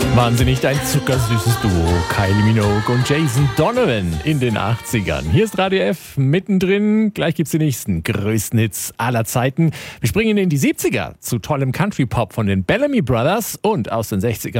Wahnsinnig ein zuckersüßes Duo, Kylie Minogue und Jason Donovan in den 80ern. Hier ist Radio F mittendrin. Gleich gibt's die nächsten größten Hits aller Zeiten. Wir springen in die 70er zu tollem Country-Pop von den Bellamy Brothers und aus den 60ern